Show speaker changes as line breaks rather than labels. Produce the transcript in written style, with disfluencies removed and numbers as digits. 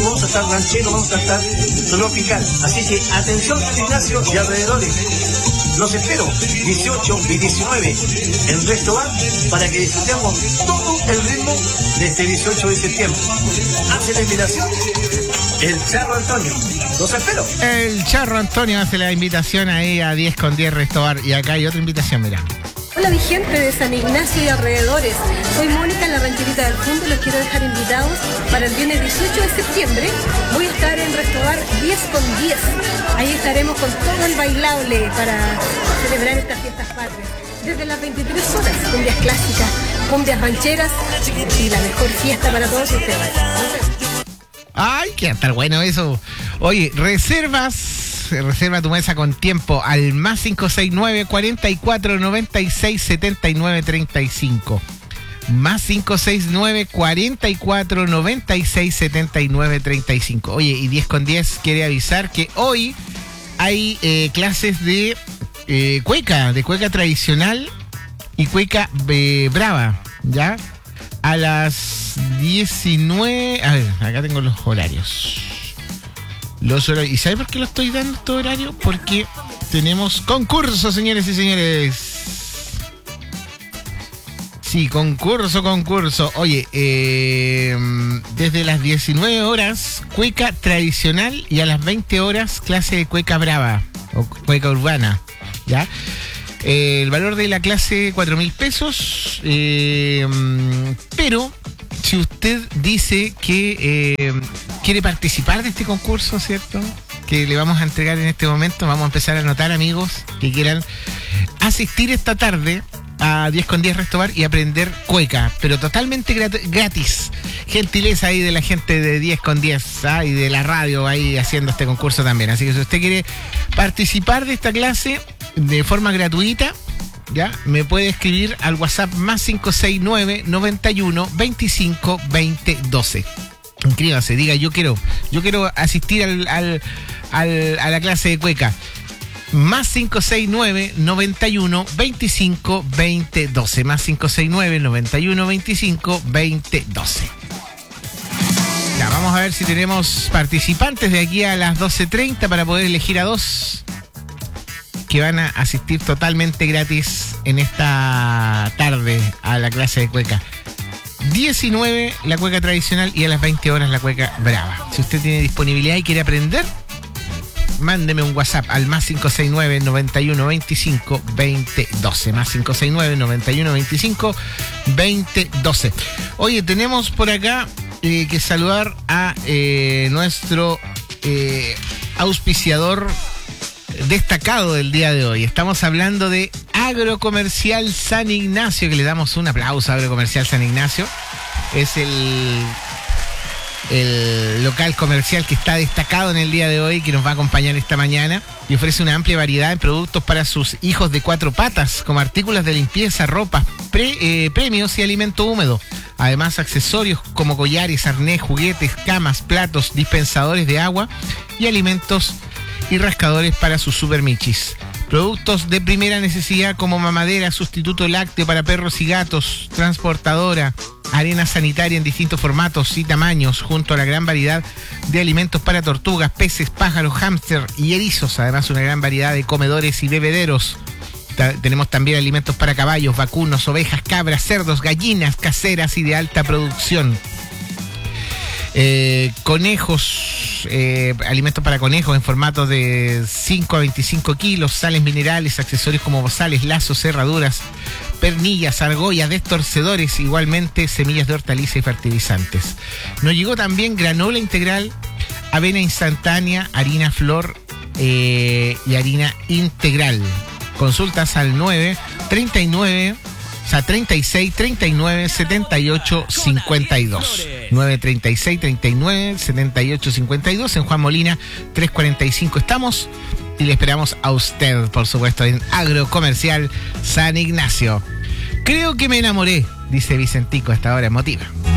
vamos a estar ranchero, vamos a estar tropical. Así que atención San Ignacio y alrededores. Los espero 18 y 19 en Resto Bar para que disfrutemos todo el ritmo de este 18 de septiembre. Hace la invitación el Charro Antonio. Los espero.
El Charro Antonio hace la invitación ahí a 10 con 10 Resto Bar. Y acá hay otra invitación, mira.
Hola mi gente de San Ignacio y alrededores, soy Mónica, la rancherita del fondo, los quiero dejar invitados para el viernes 18 de septiembre, voy a estar en Resto Bar 10 con 10, ahí estaremos con todo el bailable para celebrar estas fiestas patrias, desde las 23 horas, cumbias clásicas, cumbias rancheras y la mejor fiesta para todos ustedes.
Ay, que va a estar bueno eso. Oye, reserva tu mesa con tiempo al más 569 44 96 79 35. Más 569 44 96 79 35. Oye, y 10 con 10 quiere avisar que hoy hay clases de cueca tradicional y cueca brava, ¿ya? A las 19... A ver, acá tengo los horarios. ¿Y sabe por qué lo estoy dando este horario? Porque tenemos concurso, señores y señores. Sí, concurso. Oye, desde las 19 horas, cueca tradicional y a las 20 horas, clase de cueca brava o cueca urbana, ¿ya? El valor de la clase, 4.000 pesos, pero si usted dice que quiere participar de este concurso, ¿cierto? Que le vamos a entregar en este momento, vamos a empezar a anotar amigos que quieran asistir esta tarde a 10 con 10 Resto Bar y aprender cueca, pero totalmente gratis. Gentileza ahí de la gente de 10 con 10 y de la radio ahí haciendo este concurso también. Así que si usted quiere participar de esta clase de forma gratuita, ya me puede escribir al WhatsApp más 569 91 25 20 12. Inscríbase, diga yo quiero asistir a la clase de cueca. Más 569 91 25 20 12. Más 569 91 25 20 12. Ya, vamos a ver si tenemos participantes de aquí a las 12:30 para poder elegir a dos que van a asistir totalmente gratis en esta tarde a la clase de cueca. 19 la cueca tradicional y a las 20 horas la cueca brava. Si usted tiene disponibilidad y quiere aprender, mándeme un WhatsApp al más 569 91 25 20 12. Más 569 91 25 20 12. Oye, tenemos por acá que saludar a nuestro auspiciador destacado del día de hoy. Estamos hablando de Agrocomercial San Ignacio, que le damos un aplauso a Agrocomercial San Ignacio. Es el local comercial que está destacado en el día de hoy, que nos va a acompañar esta mañana y ofrece una amplia variedad de productos para sus hijos de cuatro patas, como artículos de limpieza, ropa, premios y alimento húmedo. Además, accesorios como collares, arnés, juguetes, camas, platos, dispensadores de agua y alimentos y rascadores para sus supermichis. Productos de primera necesidad como mamadera, sustituto lácteo para perros y gatos, transportadora, arena sanitaria en distintos formatos y tamaños, junto a la gran variedad de alimentos para tortugas, peces, pájaros, hámster y erizos. Además, una gran variedad de comedores y bebederos. Tenemos también alimentos para caballos, vacunos, ovejas, cabras, cerdos, gallinas caseras y de alta producción. Conejos, alimentos para conejos en formato de 5 a 25 kilos, sales minerales, accesorios como bozales, lazos, cerraduras, pernillas, argollas, destorcedores, igualmente semillas de hortaliza y fertilizantes. Nos llegó también granola integral, avena instantánea, harina flor y harina integral. Consultas al 36 39 78 52. 936 39 78 52 en Juan Molina 345 estamos y le esperamos a usted, por supuesto, en Agrocomercial San Ignacio. Creo que me enamoré, dice Vicentico a esta hora emotiva.